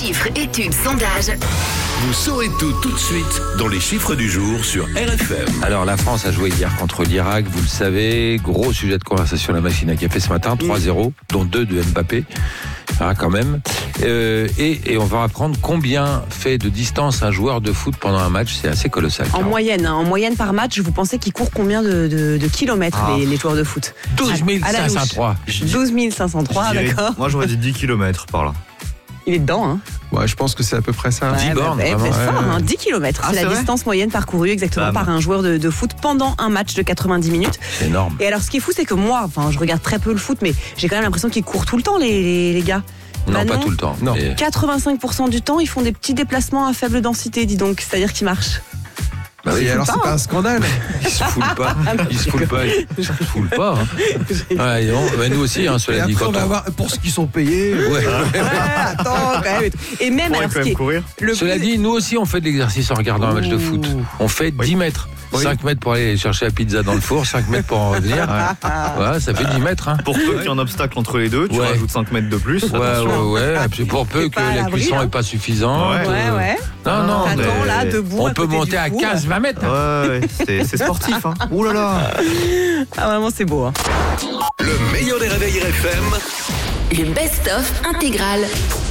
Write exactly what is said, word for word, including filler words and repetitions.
Chiffres, études, sondages. Vous saurez tout tout de suite dans les chiffres du jour sur R F M. Alors la France a joué hier contre l'Irak, vous le savez, gros sujet de conversation à la machine à café ce matin, trois zéro, dont deux de Mbappé, ah, quand même. Euh, et, et on va apprendre combien fait de distance un joueur de foot pendant un match, c'est assez colossal. En moyenne, hein, en moyenne par match, vous pensez qu'ils courent combien de, de, de kilomètres Ah. les, les joueurs de foot? douze mille cinq cent trois. douze mille cinq cent trois, Je dirais- d'accord. Moi j'aurais dit dix kilomètres par là. Il est dedans, hein. Ouais, je pense que c'est à peu près ça. dix Ouais, bornes, bah, vraiment, bah, fort, ouais. hein, dix kilomètres. Ah, c'est c'est la vrai distance moyenne parcourue exactement Bam. par un joueur de, de foot pendant un match de quatre-vingt-dix minutes. C'est énorme. Et alors, ce qui est fou, c'est que moi, enfin, je regarde très peu le foot, mais j'ai quand même l'impression qu'ils courent tout le temps, les, les, les gars. Non, Bah pas non. tout le temps. Non. Mais- quatre-vingt-cinq pour cent du temps, ils font des petits déplacements à faible densité, dis donc. C'est-à-dire qu'ils marchent. Bah Et oui, alors, c'est pas un scandale. ils se foulent pas. Ils se foulent pas. Ils se foulent pas. Hein. Ouais, non, mais nous aussi, hein, Et cela dit. après, on Quand va on- avoir pour ceux qui sont payés. Ouais. Ouais, attends, quand même. Et même, On alors, quand ce qui même est courir. le Cela plus- dit, nous aussi, on fait de l'exercice en regardant un match de foot. On fait dix mètres. Oui. cinq mètres pour aller chercher la pizza dans le four, cinq mètres pour en revenir. Ouais, ça fait dix mètres. Hein. Pour peu qu'il y ait un obstacle entre les deux, tu Ouais. rajoutes cinq mètres de plus. Ouais, attention. ouais, ouais. Et puis pour peu C'est que pas à la l'abri, cuisson hein. n'est pas suffisante. Ouais. Ouais, ouais. Non, non, mais- Attends, là, debout. on à peut côté monter du à four. quinze vingt mètres. Ouais, ouais, c'est c'est sportif. Hein. Ouh là là. Ah, vraiment, c'est beau, hein. Le meilleur des réveils R F M. Le best-of intégral.